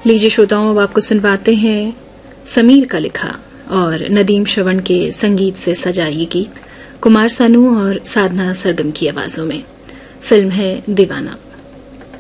लीजिए श्रोताओं, अब आपको सुनवाते हैं समीर का लिखा और नदीम श्रवण के संगीत से सजा ये गीत कुमार सानू और साधना सरगम की आवाजों में। फिल्म है दीवाना।